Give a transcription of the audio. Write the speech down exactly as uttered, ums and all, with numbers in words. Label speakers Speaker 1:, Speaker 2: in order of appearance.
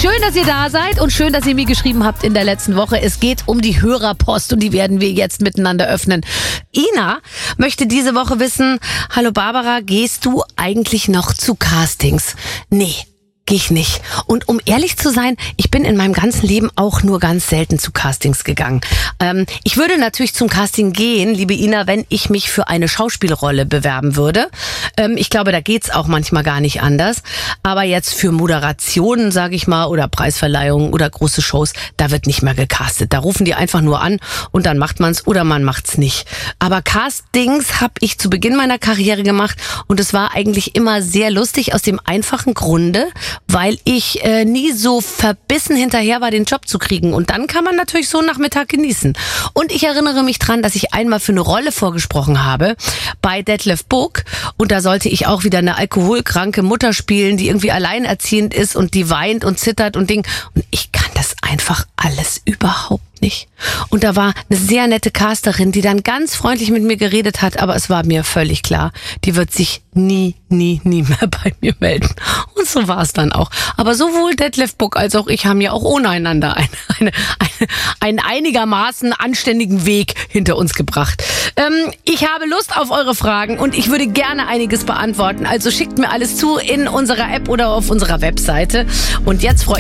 Speaker 1: Schön, dass ihr da seid und schön, dass ihr mir geschrieben habt in der letzten Woche. Es geht um die Hörerpost und die werden wir jetzt miteinander öffnen. Ina möchte diese Woche wissen, hallo Barbara, gehst du eigentlich noch zu Castings? Nee. Gehe ich nicht. Und um ehrlich zu sein, ich bin in meinem ganzen Leben auch nur ganz selten zu Castings gegangen. Ähm, ich würde natürlich zum Casting gehen, liebe Ina, wenn ich mich für eine Schauspielrolle bewerben würde. Ähm, ich glaube, da geht's auch manchmal gar nicht anders. Aber jetzt für Moderationen, sage ich mal, oder Preisverleihungen oder große Shows, da wird nicht mehr gecastet. Da rufen die einfach nur an und dann macht man's oder man macht's nicht. Aber Castings habe ich zu Beginn meiner Karriere gemacht und es war eigentlich immer sehr lustig aus dem einfachen Grunde, weil ich äh, nie so verbissen hinterher war, den Job zu kriegen. Und dann kann man natürlich so einen Nachmittag genießen. Und ich erinnere mich dran, dass ich einmal für eine Rolle vorgesprochen habe bei Detlef Book. Und da sollte ich auch wieder eine alkoholkranke Mutter spielen, die irgendwie alleinerziehend ist und die weint und zittert und Ding. Und ich kann das einfach alles überhaupt nicht. Und da war eine sehr nette Casterin, die dann ganz freundlich mit mir geredet hat, aber es war mir völlig klar, die wird sich nie, nie, nie mehr bei mir melden. Und so war es dann auch. Aber sowohl Detlef Book als auch ich haben ja auch ohne einander eine, eine, eine, einen einigermaßen anständigen Weg hinter uns gebracht. Ähm, ich habe Lust auf eure Fragen und ich würde gerne einiges beantworten. Also schickt mir alles zu in unserer App oder auf unserer Webseite. Und jetzt freue ich